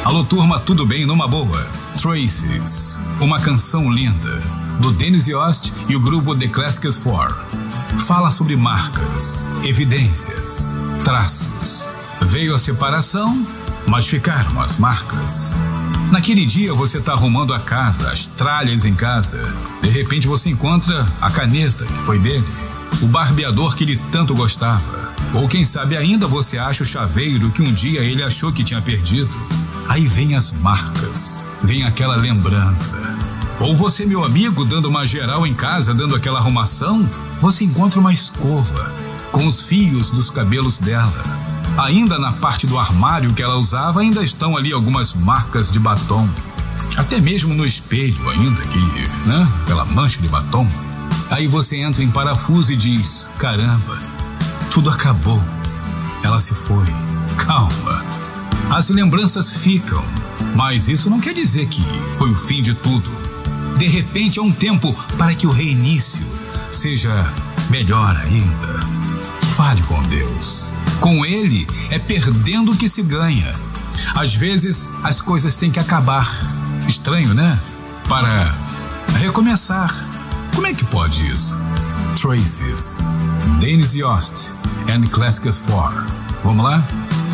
Alô, turma, tudo bem? Numa boa? Traces, uma canção linda, do Dennis Yost e o grupo The Classics 4. Fala sobre marcas, evidências, traços. Veio a separação, mas ficaram as marcas. Naquele dia você tá arrumando a casa, as tralhas em casa. De repente você encontra a caneta que foi dele, o barbeador que ele tanto gostava. Ou quem sabe ainda você acha o chaveiro que um dia ele achou que tinha perdido. Aí vem as marcas, vem aquela lembrança. Ou você, meu amigo, dando uma geral em casa, dando aquela arrumação, você encontra uma escova com os fios dos cabelos dela. Ainda na parte do armário que ela usava, ainda estão ali algumas marcas de batom. Até mesmo no espelho ainda, aquela mancha de batom. Aí você entra em parafuso e diz, caramba, tudo acabou. Ela se foi. Calma. As lembranças ficam, mas isso não quer dizer que foi o fim de tudo. De repente é um tempo para que o reinício seja melhor ainda. Fale com Deus. Com Ele é perdendo que se ganha. Às vezes as coisas têm que acabar. Estranho, né? Para recomeçar. Como é que pode isso? Traces, Dennis Yost and Classics 4. Vamos lá?